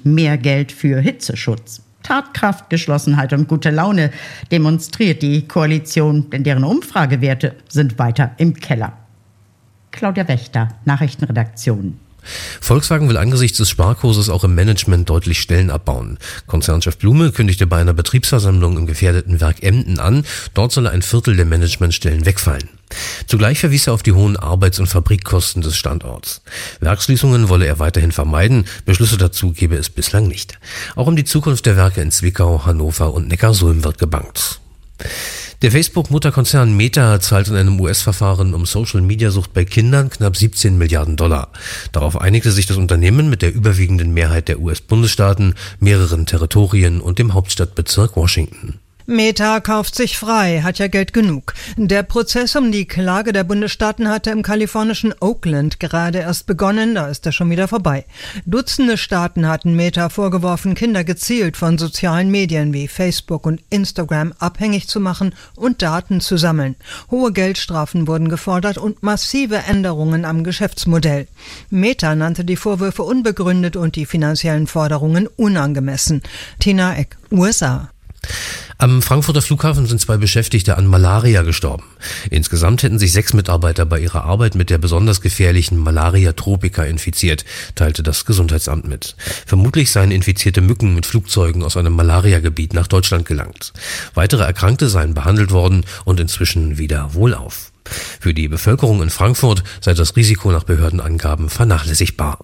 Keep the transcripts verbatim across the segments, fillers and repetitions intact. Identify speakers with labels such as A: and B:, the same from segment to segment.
A: mehr Geld für Hitzeschutz. Tatkraft, Geschlossenheit und gute Laune demonstriert die Koalition, denn deren Umfragewerte sind weiter im Keller. Claudia Wächter, Nachrichtenredaktion.
B: Volkswagen will angesichts des Sparkurses auch im Management deutlich Stellen abbauen. Konzernchef Blume kündigte bei einer Betriebsversammlung im gefährdeten Werk Emden an, dort solle ein Viertel der Managementstellen wegfallen. Zugleich verwies er auf die hohen Arbeits- und Fabrikkosten des Standorts. Werksschließungen wolle er weiterhin vermeiden, Beschlüsse dazu gebe es bislang nicht. Auch um die Zukunft der Werke in Zwickau, Hannover und Neckarsulm wird gebangt. Der Facebook-Mutterkonzern Meta zahlt in einem U S-Verfahren um Social-Media-Sucht bei Kindern knapp siebzehn Milliarden Dollar. Darauf einigte sich das Unternehmen mit der überwiegenden Mehrheit der U S-Bundesstaaten, mehreren Territorien und dem Hauptstadtbezirk Washington.
C: Meta kauft sich frei, hat ja Geld genug. Der Prozess um die Klage der Bundesstaaten hatte im kalifornischen Oakland gerade erst begonnen, da ist er schon wieder vorbei. Dutzende Staaten hatten Meta vorgeworfen, Kinder gezielt von sozialen Medien wie Facebook und Instagram abhängig zu machen und Daten zu sammeln. Hohe Geldstrafen wurden gefordert und massive Änderungen am Geschäftsmodell. Meta nannte die Vorwürfe unbegründet und die finanziellen Forderungen unangemessen. Tina Eck, U S A.
B: Am Frankfurter Flughafen sind zwei Beschäftigte an Malaria gestorben. Insgesamt hätten sich sechs Mitarbeiter bei ihrer Arbeit mit der besonders gefährlichen Malaria tropica infiziert, teilte das Gesundheitsamt mit. Vermutlich seien infizierte Mücken mit Flugzeugen aus einem Malariagebiet nach Deutschland gelangt. Weitere Erkrankte seien behandelt worden und inzwischen wieder wohlauf. Für die Bevölkerung in Frankfurt sei das Risiko nach Behördenangaben vernachlässigbar.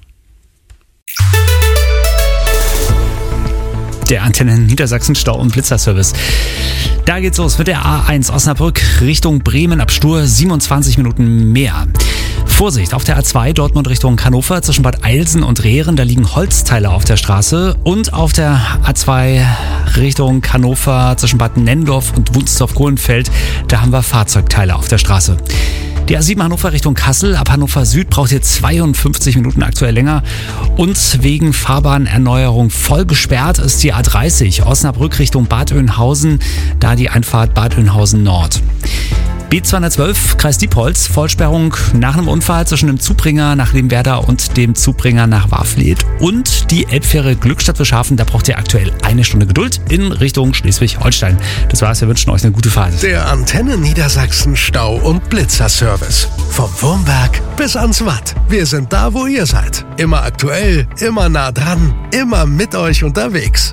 D: Der Antennen Niedersachsen Stau- und Blitzerservice. Da geht's los mit der A eins Osnabrück Richtung Bremen ab Stur, siebenundzwanzig Minuten mehr. Vorsicht, auf der A zwei Dortmund Richtung Hannover zwischen Bad Eilsen und Rehren, da liegen Holzteile auf der Straße. Und auf der A zwei Richtung Hannover zwischen Bad Nendorf und Wunstorf-Kohlenfeld, da haben wir Fahrzeugteile auf der Straße. Die A sieben Hannover Richtung Kassel, ab Hannover Süd braucht ihr zweiundfünfzig Minuten aktuell länger. Und wegen Fahrbahnerneuerung voll gesperrt ist die A dreißig Osnabrück Richtung Bad Oeynhausen, da die Einfahrt Bad Oeynhausen Nord. B zweihundertzwölf Kreis Diepholz, Vollsperrung nach einem Unfall zwischen dem Zubringer nach Lemwerder und dem Zubringer nach Warfleth. Und die Elbfähre Glückstadt-Wischhafen, da braucht ihr aktuell eine Stunde Geduld in Richtung Schleswig-Holstein. Das war's, wir wünschen euch eine gute Fahrt.
E: Der Antenne Niedersachsen Stau- und Blitzer-Service. Vom Wurmberg bis ans Watt. Wir sind da, wo ihr seid. Immer aktuell, immer nah dran, immer mit euch unterwegs.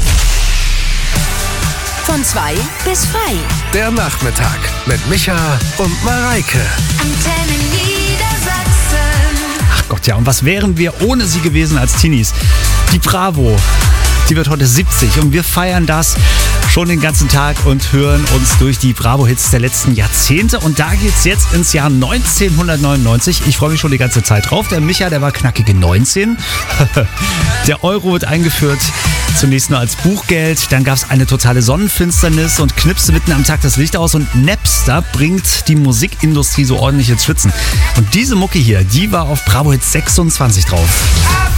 F: Von zwei bis frei.
E: Der Nachmittag mit Micha und Mareike.
F: Antenne Niedersachsen.
D: Ach Gott, ja, und was wären wir ohne sie gewesen als Teenies? Die Bravo, die wird heute siebzig und wir feiern das schon den ganzen Tag und hören uns durch die Bravo-Hits der letzten Jahrzehnte. Und da geht's jetzt ins Jahr neunzehnhundertneunundneunzig. Ich freue mich schon die ganze Zeit drauf. Der Micha, der war knackige neunzehn. Der Euro wird eingeführt. Zunächst nur als Buchgeld, dann gab es eine totale Sonnenfinsternis und knipste mitten am Tag das Licht aus und Napster bringt die Musikindustrie so ordentlich ins Schwitzen. Und diese Mucke hier, die war auf Bravo Hits sechsundzwanzig drauf.